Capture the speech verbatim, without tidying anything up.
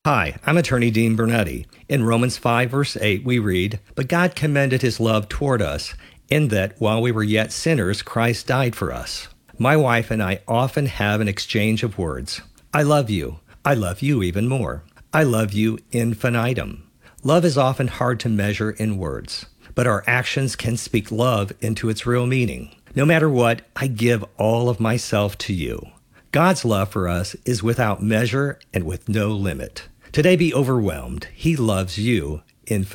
Hi, I'm attorney Dean Bernetti. In Romans five, verse eight, we read, "But God commended his love toward us, in that while we were yet sinners, Christ died for us." My wife and I often have an exchange of words. I love you. I love you even more. I love you infinitum. Love is often hard to measure in words, but our actions can speak love into its real meaning. No matter what, I give all of myself to you. God's love for us is without measure and with no limit. Today be overwhelmed. He loves you infinitum.